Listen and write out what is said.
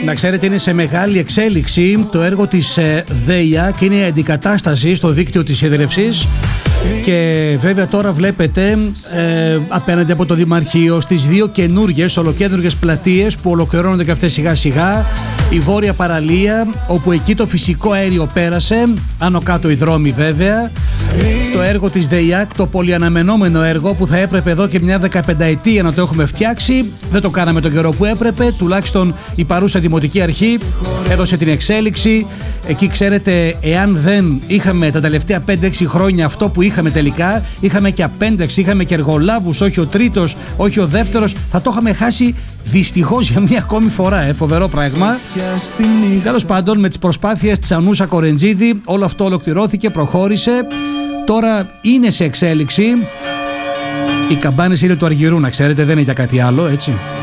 Να ξέρετε, είναι σε μεγάλη εξέλιξη το έργο της ΔΕΙΑΚ, είναι η αντικατάσταση στο δίκτυο της ίδρυυσης. Και βέβαια τώρα βλέπετε απέναντι από το Δημαρχείο στις δύο καινούργιες, ολοκένουργιες πλατείες που ολοκληρώνονται και αυτές σιγά σιγά. Η Βόρεια Παραλία, όπου εκεί το φυσικό αέριο πέρασε, άνω κάτω οι δρόμοι βέβαια. Το έργο της ΔΕΙΑΚ, το πολυαναμενόμενο έργο που θα έπρεπε εδώ και μια 15ετία να το έχουμε φτιάξει. Δεν το κάναμε τον καιρό που έπρεπε, τουλάχιστον η παρούσα Δημοτική Αρχή έδωσε την εξέλιξη. Εκεί ξέρετε, εάν δεν είχαμε τα τελευταία 5-6 χρόνια αυτό που είχαμε τελικά, είχαμε και απένταξη, είχαμε και εργολάβους, όχι ο τρίτος, όχι ο δεύτερος, θα το είχαμε χάσει δυστυχώς για μια ακόμη φορά. Φοβερό πράγμα. Τέλος πάντων, με τις προσπάθειες της Ανούσα Κορεντζίδη όλο αυτό ολοκληρώθηκε, προχώρησε. Τώρα είναι σε εξέλιξη. Οι καμπάνες είναι του Αργυρού, να ξέρετε, δεν είναι για κάτι άλλο, έτσι.